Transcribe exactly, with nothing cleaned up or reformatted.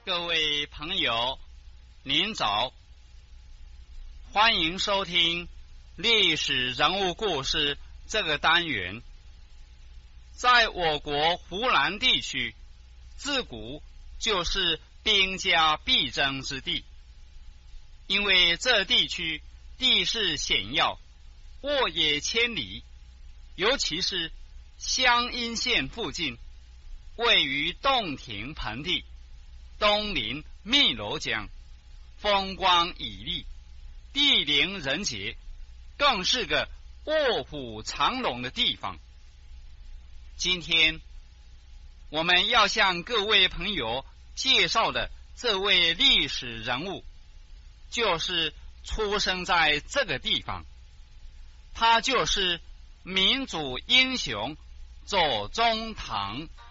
各位朋友，您早，欢迎收听历史人物故事这个单元。在我国湖南地区，自古就是兵家必争之地，因为这地区地势险要，沃野千里，尤其是湘阴县附近，位于洞庭盆地，东临汨罗江，风光旖旎，地灵人杰，更是个卧虎藏龙的地方。今天我们要向各位朋友介绍的这位历史人物，就是出生在这个地方，他就是民主英雄左宗棠。